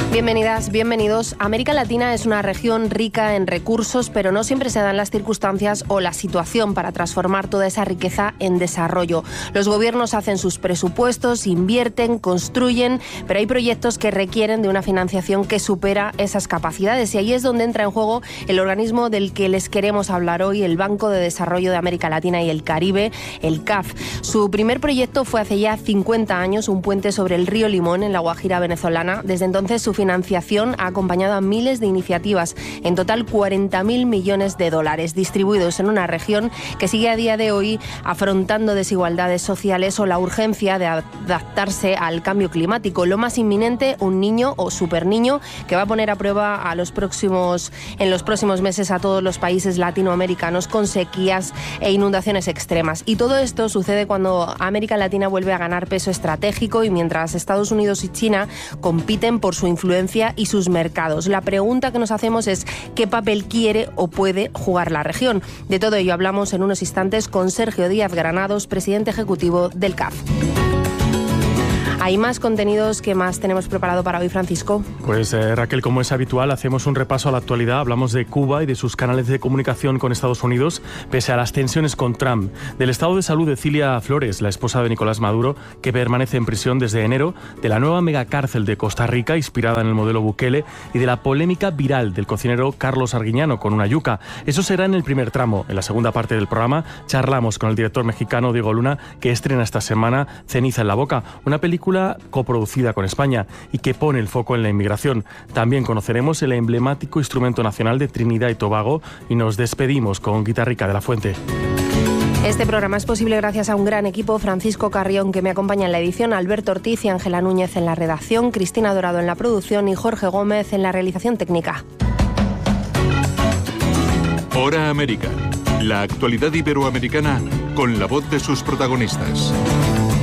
Bienvenidas, bienvenidos. América Latina es una región rica en recursos, pero no siempre se dan las circunstancias o la situación para transformar toda esa riqueza en desarrollo. Los gobiernos hacen sus presupuestos, invierten, construyen, pero hay proyectos que requieren de una financiación que supera esas capacidades. Y ahí es donde entra en juego el organismo del que les queremos hablar hoy, el Banco de Desarrollo de América Latina y el Caribe, el CAF. Su primer proyecto fue hace ya 50 años, un puente sobre el río Limón en la Guajira venezolana. Desde entonces su financiación ha acompañado a miles de iniciativas, en total 40.000 millones de dólares, distribuidos en una región que sigue a día de hoy afrontando desigualdades sociales o la urgencia de adaptarse al cambio climático. Lo más inminente, un niño o superniño que va a poner a prueba en los próximos meses a todos los países latinoamericanos con sequías e inundaciones extremas. Y todo esto sucede cuando América Latina vuelve a ganar peso estratégico y mientras Estados Unidos y China compiten por su influencia y sus mercados. La pregunta que nos hacemos es ¿qué papel quiere o puede jugar la región? De todo ello hablamos en unos instantes con Sergio Díaz Granados, presidente ejecutivo del CAF. ¿Hay más contenidos? ¿Qué más tenemos preparado para hoy, Francisco? Pues Raquel, como es habitual, hacemos un repaso a la actualidad. Hablamos de Cuba y de sus canales de comunicación con Estados Unidos, pese a las tensiones con Trump. Del estado de salud de Cilia Flores, la esposa de Nicolás Maduro, que permanece en prisión desde enero. De la nueva megacárcel de Costa Rica, inspirada en el modelo Bukele. Y de la polémica viral del cocinero Carlos Arguiñano con una yuca. Eso será en el primer tramo. En la segunda parte del programa charlamos con el director mexicano Diego Luna, que estrena esta semana Ceniza en la boca, una película coproducida con España y que pone el foco en la inmigración. También conoceremos el emblemático instrumento nacional de Trinidad y Tobago y nos despedimos con Guitarrica de la Fuente. Este programa es posible gracias a un gran equipo: Francisco Carrión, que me acompaña en la edición, Alberto Ortiz y Ángela Núñez en la redacción, Cristina Dorado en la producción y Jorge Gómez en la realización técnica. Hora América, la actualidad iberoamericana con la voz de sus protagonistas.